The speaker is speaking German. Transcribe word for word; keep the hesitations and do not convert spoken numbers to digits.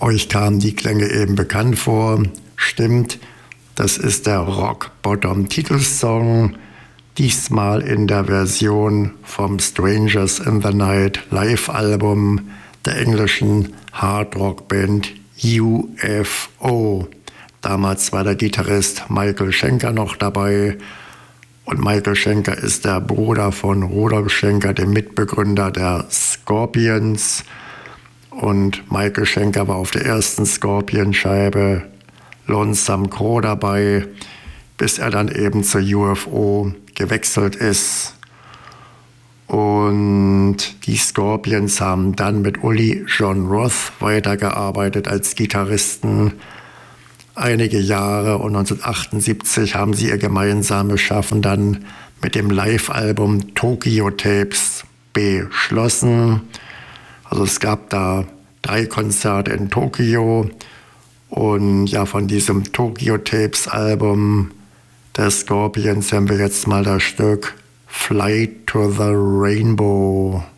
Euch kamen die Klänge eben bekannt vor. Stimmt, das ist der Rock Bottom Titelsong, diesmal in der Version vom Strangers in the Night Live-Album der englischen Hard-Rock-Band U F O. Damals war der Gitarrist Michael Schenker noch dabei. Und Michael Schenker ist der Bruder von Rudolf Schenker, dem Mitbegründer der Scorpions. Und Michael Schenker war auf der ersten Scorpion-Scheibe Lonesome Crow dabei, bis er dann eben zur U F O gewechselt ist. Und die Scorpions haben dann mit Uli Jon Roth weitergearbeitet als Gitarristen einige Jahre, und neunzehnhundertachtundsiebzig haben sie ihr gemeinsames Schaffen dann mit dem Live-Album Tokyo Tapes beschlossen. Also es gab da drei Konzerte in Tokio, und ja, von diesem Tokyo Tapes Album der Scorpions hören wir jetzt mal das Stück Flight to the Rainbow.